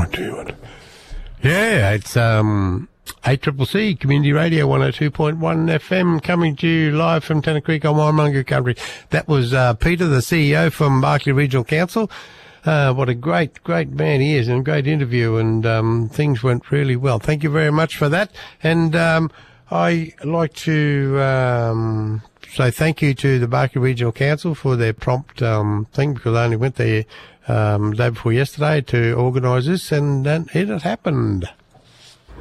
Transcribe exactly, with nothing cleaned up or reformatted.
point two. Yeah, it's um, A C C C, Community Radio one oh two point one F M, coming to you live from Tennant Creek on Warramunga Country. That was uh, Peter, the C E O from Barkly Regional Council. Uh, what a great, great man he is, and a great interview, and um, things went really well. Thank you very much for that. And um, I like to um, say thank you to the Barkly Regional Council for their prompt um, thing, because I only went there um, the day before yesterday to organise this, and then it had happened.